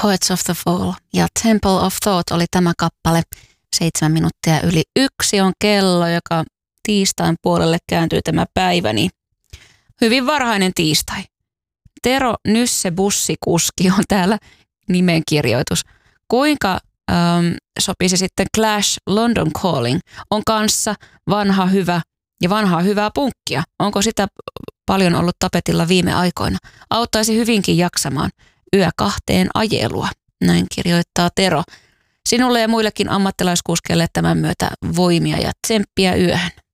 Poets of the Fall ja Temple of Thought oli tämä kappale. 7 minuuttia yli 1 on kello, joka tiistain puolelle kääntyy tämä päivä, niin hyvin varhainen tiistai. Tero Nysse bussikuski on täällä nimenkirjoitus. Kuinka sopisi sitten Clash London Calling? On kanssa vanha hyvä ja vanhaa hyvää punkkia. Onko sitä paljon ollut tapetilla viime aikoina? Auttaisi hyvinkin jaksamaan yö 2 ajelua. Näin kirjoittaa Tero. Sinulle ja muillekin ammattilaiskuskeille tämän myötä voimia ja tsemppiä yöhön.